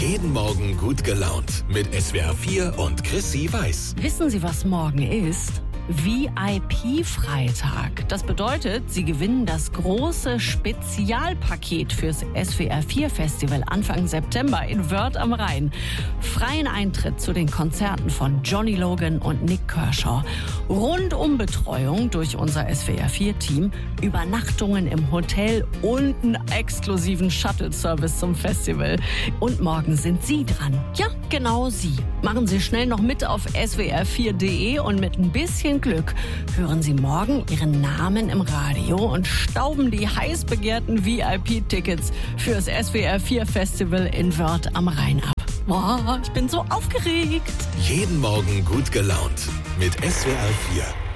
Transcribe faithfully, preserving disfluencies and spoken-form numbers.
Jeden Morgen gut gelaunt mit S W R vier und Chrissy Weiß. Wissen Sie, was morgen ist? V I P-Freitag. Das bedeutet, Sie gewinnen das große Spezialpaket fürs S W R vier Festival Anfang September in Wörth am Rhein. Freien Eintritt zu den Konzerten von Johnny Logan und Nik Kershaw. Rundumbetreuung durch unser S W R vier Team. Übernachtungen im Hotel und einen exklusiven Shuttle-Service zum Festival. Und morgen sind Sie dran. Ja, genau Sie. Machen Sie schnell noch mit auf S W R vier punkt de und mit ein bisschen Glück hören Sie morgen Ihren Namen im Radio und stauben die heiß begehrten V I P-Tickets fürs S W R vier Festival in Wörth am Rhein ab. Boah, ich bin so aufgeregt. Jeden Morgen gut gelaunt mit S W R vier.